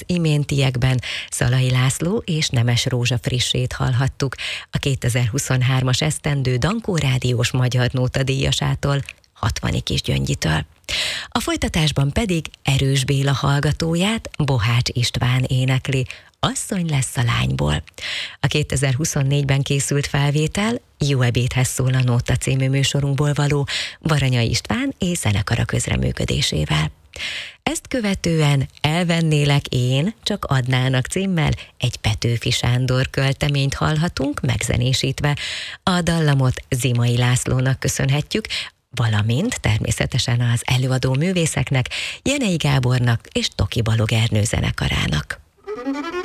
Az iméntiekben Szalai László és Nemes Rózsa Frissét hallhattuk, a 2023-as esztendő Dankó Rádiós Magyar Nóta díjasától, 60 Kisgyöngyitől. A folytatásban pedig Erős Béla hallgatóját Bohács István énekli, Asszony lesz a lányból. A 2024-ben készült felvétel Jó ebédhez szól a Nóta című műsorunkból való Baranya István és zenekara közreműködésével. Ezt követően Elvennélek én, csak adnának címmel egy Petőfi Sándor költeményt hallhatunk megzenésítve. A dallamot Zimai Lászlónak köszönhetjük, valamint természetesen az előadó művészeknek, Jenei Gábornak és Toki Balog Ernő zenekarának.